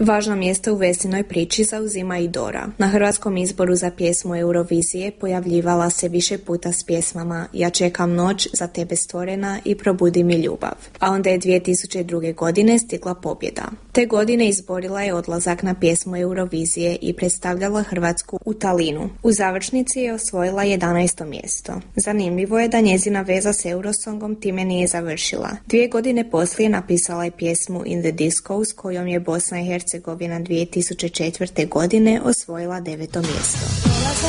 Važno mjesto u Vesinoj priči zauzima i Dora. Na hrvatskom izboru za pjesmu Eurovizije pojavljivala se više puta s pjesmama Ja čekam noć, Za tebe stvorena i Probudi mi ljubav. A onda je 2002. godine stigla pobjeda. Te godine izborila je odlazak na pjesmu Eurovizije i predstavljala Hrvatsku u Talinu. U završnici je osvojila 11. mjesto. Zanimljivo je da njezina veza s Eurosongom time nije završila. 2 godine poslije napisala je pjesmu In the Disco s kojom je Bosna i Hercegovina 2004. godine osvojila 9. mjesto.